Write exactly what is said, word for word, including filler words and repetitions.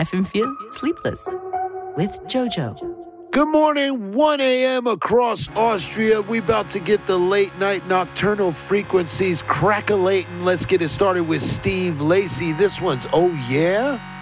often feel sleepless. With JoJo. Good morning, one a.m. across Austria. We about to get the late night nocturnal frequencies crackle-lating. Let's get it started with Steve Lacy. This one's Oh Yeah?